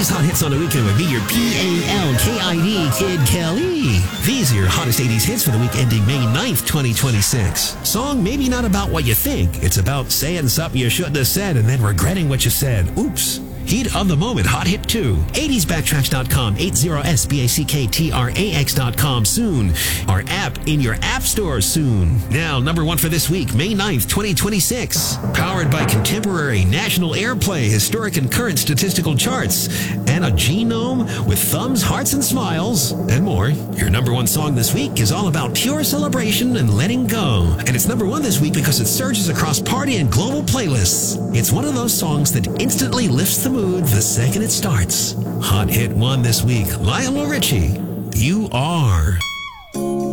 80s hot hits on the weekend with me, your P-A-L-K-I-D Kid Kelly. These are your hottest 80s hits for the week ending May 9th, 2026. Song maybe not about what you think. It's about saying something you shouldn't have said and then regretting what you said. Oops. Heat of the moment, Hot Hit 2. 80sbacktracks.com, 80sbacktracks.com soon. Our app in your app store soon. Now, number one for this week, May 9th, 2026. Powered by contemporary national airplay, historic and current statistical charts, and a genome with thumbs, hearts, and smiles, and more. Your number one song this week is all about pure celebration and letting go. And it's number one this week because it surges across party and global playlists. It's one of those songs that instantly lifts the mood the second it starts. Hot Hit 1 this week, Lionel Richie, You Are.